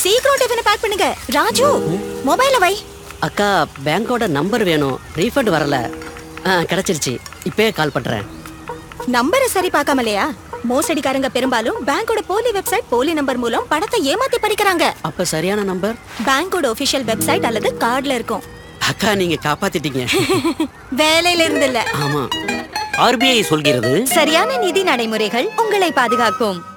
சீக்கிரம் டிஃபனை பேக் பண்ணுங்க. ராஜு, மொபைல வை. அக்கா, பேங்கோட நம்பர் வேணும். ரீஃபண்ட் வரல. கிடைச்சிருச்சு. இப்பவே கால் பண்றேன். நம்பரை சரி பார்க்காமலையா? மோசடிக்காரங்க பெரும்பாலும் பேங்கோட போலி வெப்சைட், போலி நம்பர் மூலம் பணத்தை ஏமாத்தி பறிக்கிறாங்க. அப்ப சரியான நம்பர் பேங்கோட ஒபிஷியல் வெப்சைட் அல்லது கார்டுல இருக்கும். அக்கா, நீங்க காப்பாத்திட்டீங்க. வேலையில இருந்து இல்ல. ஆமா. ஆர்பிஐ சொல்கிறது, சரியான நிதி நடைமுறைகள் உங்களை பாதுகாக்கும்.